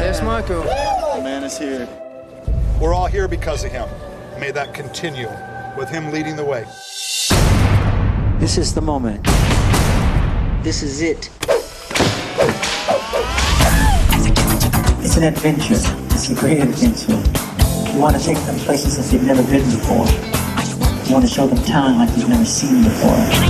There's Marco. The man is here. We're all here because of him. May that continue, with him leading the way. This is the moment. This is it. It's an adventure. It's a great adventure. You want to take them places that they've never been before. You want to show them town like you've never seen before.